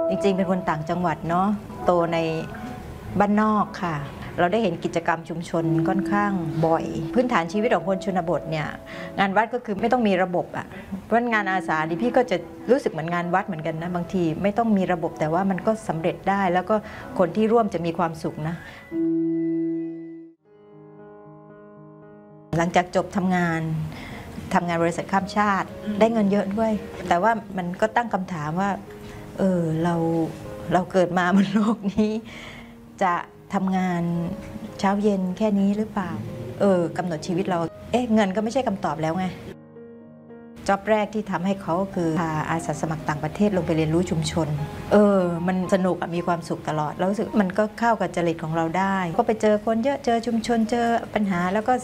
จริงๆเป็นคนต่างจังหวัดเนาะโตในบ้านนอกค่ะเราได้เห็นกิจกรรมชุมชนค่อนข้างบ่อยพื้นฐานชีวิตของคนชนบทเนี่ยงานวัดก็คือไม่ต้องมีระบบอ่ะเพราะงานอาสาดิพี่ก็จะรู้สึกเหมือนงานวัดเหมือนกันนะบางทีไม่ต้องมีระบบแต่ว่ามันก็สำเร็จได้แล้วก็คนที่ร่วมจะมีความสุขนะหลังจากจบทำงานบริษัทข้ามชาติได้เงินเยอะด้วยแต่ว่ามันก็ตั้งคำถามว่าเราเกิดมาบนโลกนี้จะทำงานเช้าเย็นแค่นี้หรือเปล่ากำหนดชีวิตเราเงินก็ไม่ใช่คำตอบแล้วไงจ็อบแรกที่ทำให้เขาคือพาอาสาสมัครต่างประเทศลงไปเรียนรู้ชุมชนมันสนุกมีความสุขตลอดแล้วรู้สึกมันก็เข้ากับจริตของเราได้ก็ไปเจอคนเยอะเจอชุมชนเจอปัญหาแล้วก็